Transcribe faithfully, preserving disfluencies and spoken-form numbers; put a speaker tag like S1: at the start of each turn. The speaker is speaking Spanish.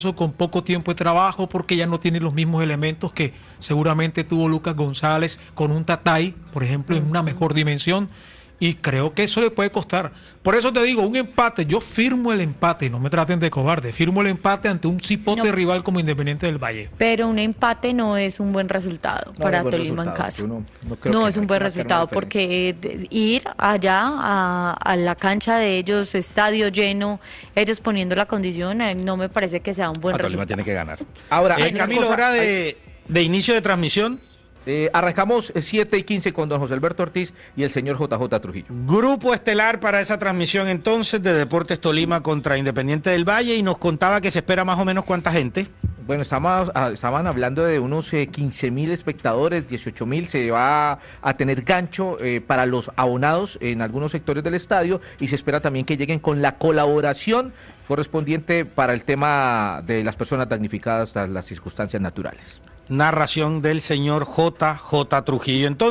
S1: con poco tiempo de trabajo porque ya no tiene los mismos elementos que seguramente tuvo Lucas González con un Tatay, por ejemplo, en una mejor dimensión, y creo que eso le puede costar. Por eso te digo, un empate, yo firmo el empate, no me traten de cobarde, firmo el empate ante un cipote no, rival como Independiente del Valle.
S2: Pero un empate no es un buen resultado no para Tolima en casa. No, no, no es un buen resultado porque ir allá a, a la cancha de ellos, estadio lleno, ellos poniendo la condición, eh, no me parece que sea un buen
S3: a
S2: resultado.
S3: Tolima tiene que ganar.
S4: Ahora,
S3: eh, Camilo, hora de, de inicio de transmisión.
S4: Eh, arrancamos siete y quince con don José Alberto Ortiz y el señor J J Trujillo.
S3: Grupo estelar para esa transmisión entonces de Deportes Tolima contra Independiente del Valle, y nos contaba que se espera más o menos cuánta gente.
S4: Bueno, estamos, estaban hablando de unos eh, quince mil espectadores, dieciocho mil, se va a tener gancho eh, para los abonados en algunos sectores del estadio, y se espera también que lleguen con la colaboración correspondiente para el tema de las personas damnificadas tras las circunstancias naturales.
S3: Narración del señor J J Trujillo. Entonces,